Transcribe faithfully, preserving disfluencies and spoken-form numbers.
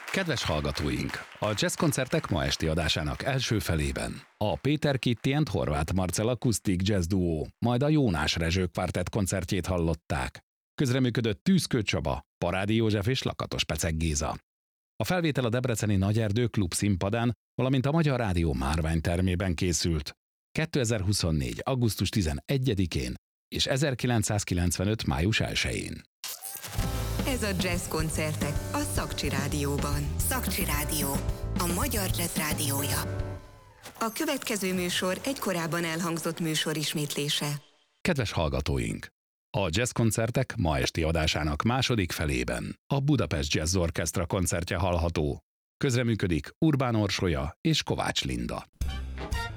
Kedves hallgatóink! A Jazz koncertek ma esti adásának első felében a Péter Kitty and Horváth Marcell akusztik jazz duó, majd a Jónás Rezső Kvartett koncertjét hallották. Közreműködött Tűzkő Csaba, Parádi József és Lakatos Pecek Géza. A felvétel a debreceni Nagyerdő klub színpadán, valamint a Magyar Rádió márványtermében készült. kétezer-huszonnégy. augusztus tizenegyedikén és ezerkilencszázkilencvenöt. május elsején. Ez a Jazz koncertek a Szakcsi Rádióban. Szakcsi Rádió, a magyar jazz rádiója. A következő műsor egy korábban elhangzott műsor ismétlése. Kedves hallgatóink! A Jazz koncertek ma esti adásának második felében a Budapest Jazz Orchestra koncertje hallható. Közreműködik Urbán Orsolya és Kovács Linda.